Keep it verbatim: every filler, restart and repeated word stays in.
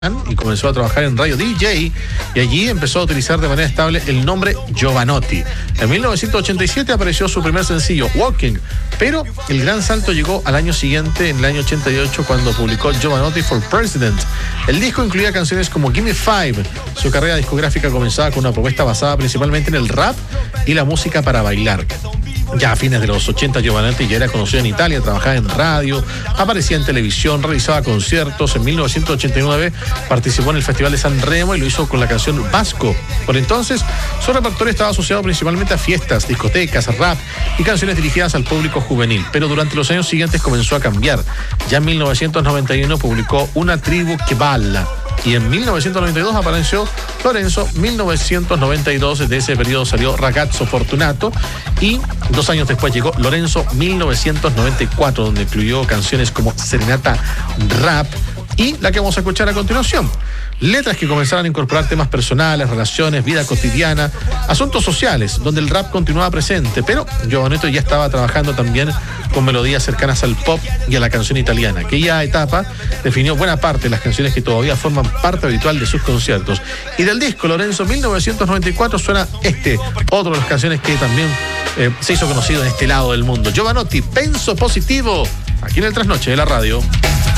y comenzó a trabajar en radio D J y allí empezó a utilizar de manera estable el nombre Jovanotti. En mil novecientos ochenta y siete apareció su primer sencillo, Walking, pero el gran salto llegó al año siguiente, en el año ochenta y ocho, cuando publicó Jovanotti for President. El disco incluía canciones como Gimme Five. Su carrera discográfica comenzaba con una propuesta basada principalmente en el rap y la música para bailar. Ya a fines de los ochenta, Jovanotti ya era conocido en Italia, trabajaba en radio, aparecía en televisión, realizaba conciertos. En mil novecientos ochenta y nueve participó en el Festival de San Remo y lo hizo con la canción Vasco. Por entonces, su repertorio estaba asociado principalmente a fiestas, discotecas, rap y canciones dirigidas al público juvenil. Pero durante los años siguientes comenzó a cambiar. Ya en mil novecientos noventa y uno publicó Una tribu que balla. Y en mil novecientos noventa y dos apareció Lorenzo. mil novecientos noventa y dos, de ese periodo salió Ragazzo Fortunato, y dos años después llegó Lorenzo mil novecientos noventa y cuatro, donde incluyó canciones como Serenata Rap y la que vamos a escuchar a continuación. Letras que comenzaron a incorporar temas personales, relaciones, vida cotidiana, asuntos sociales, donde el rap continuaba presente, pero Jovanotti ya estaba trabajando también con melodías cercanas al pop y a la canción italiana. Aquella etapa definió buena parte de las canciones que todavía forman parte habitual de sus conciertos. Y del disco Lorenzo mil novecientos noventa y cuatro suena este, otro de las canciones que también eh, se hizo conocido en este lado del mundo. Jovanotti, Penso Positivo, aquí en el Trasnoche de la radio.